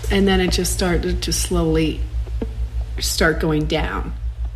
And then it just started to slowly start going down.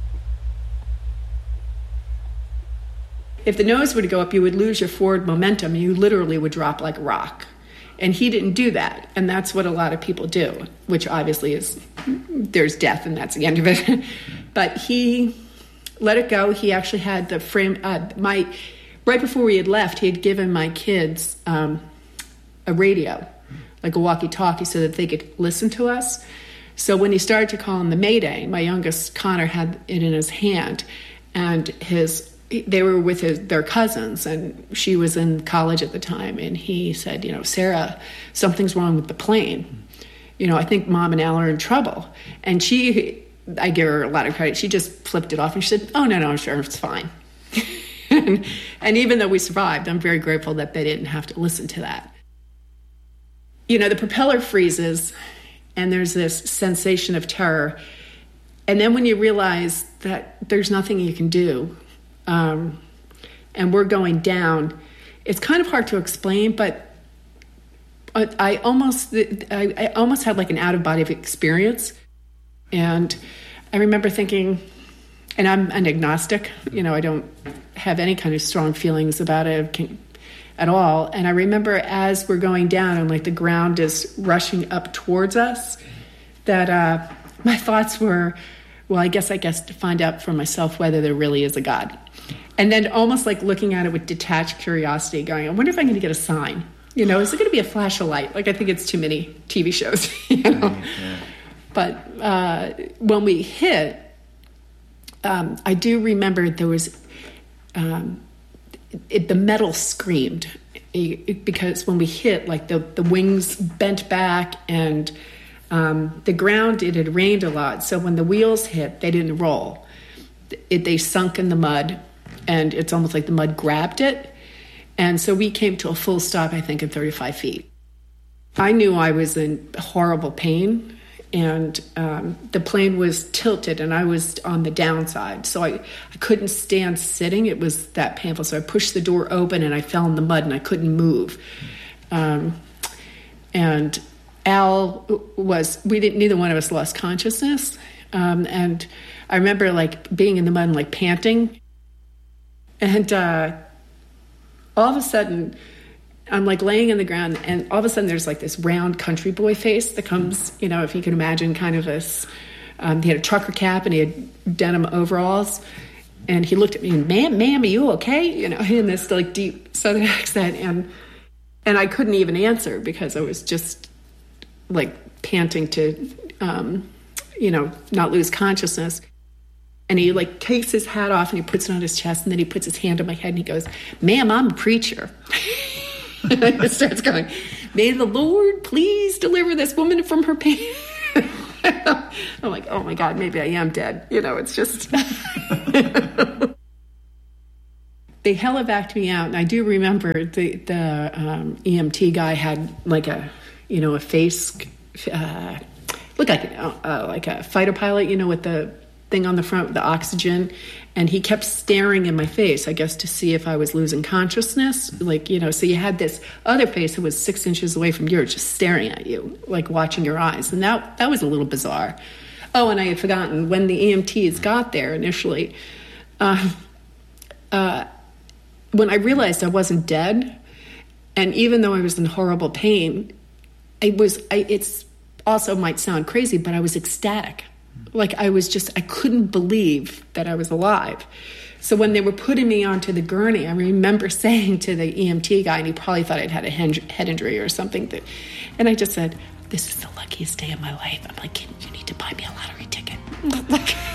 If the nose were to go up, you would lose your forward momentum. You literally would drop like a rock. And he didn't do that. And that's what a lot of people do, which obviously is, there's death and that's the end of it. But he let it go. He actually had the frame, right before we had left, he had given my kids a radio, like a walkie-talkie, so that they could listen to us. So when he started to call in the Mayday, my youngest, Connor, had it in his hand, and they were with their cousins, and she was in college at the time, and he said, Sarah, something's wrong with the plane. I think Mom and Al are in trouble. And I give her a lot of credit. She just flipped it off, and she said, oh, no, I'm sure it's fine. and even though we survived, I'm very grateful that they didn't have to listen to that. The propeller freezes, and there's this sensation of terror. And then when you realize that there's nothing you can do, and we're going down, it's kind of hard to explain, but I almost had like an out-of-body experience. And I remember thinking, and I'm an agnostic, I don't have any kind of strong feelings about it at all. And I remember as we're going down and like the ground is rushing up towards us, that my thoughts were, well, I guess to find out for myself whether there really is a God. And then almost like looking at it with detached curiosity, going, I wonder if I'm going to get a sign. Is it going to be a flash of light? Like, I think it's too many TV shows, Yeah. But when we hit, I do remember there was, the metal screamed, because when we hit, like the wings bent back, and the ground, it had rained a lot. So when the wheels hit, they didn't roll. They sunk in the mud, and it's almost like the mud grabbed it. And so we came to a full stop, I think, at 35 feet. I knew I was in horrible pain, and the plane was tilted, and I was on the downside. So I couldn't stand sitting. It was that painful. So I pushed the door open, and I fell in the mud, and I couldn't move. And Al neither one of us lost consciousness. And I remember like being in the mud and like panting. And all of a sudden, I'm like laying in the ground, and all of a sudden there's like this round country boy face that comes, if you can imagine kind of this, he had a trucker cap and he had denim overalls, and he looked at me and, ma'am, are you okay? In this like deep Southern accent. And I couldn't even answer because I was just like panting to, not lose consciousness. And he like takes his hat off and he puts it on his chest, and then he puts his hand on my head and he goes, ma'am, I'm a preacher. And it starts going, may the Lord please deliver this woman from her pain. I'm like, oh my God, maybe I am dead. It's just... They helivaced me out, and I do remember the EMT guy had like a face, looked like a fighter pilot, with the thing on the front with the oxygen, and he kept staring in my face, I guess, to see if I was losing consciousness. So you had this other face that was 6 inches away from yours, just staring at you, like watching your eyes, and that was a little bizarre. Oh, and I had forgotten, when the EMTs got there initially, when I realized I wasn't dead, and even though I was in horrible pain, it's also might sound crazy, but I was ecstatic. Like I couldn't believe that I was alive. So when they were putting me onto the gurney, I remember saying to the EMT guy, and he probably thought I'd had a head injury or something, and I just said, this is the luckiest day of my life. I'm like, you need to buy me a lottery ticket.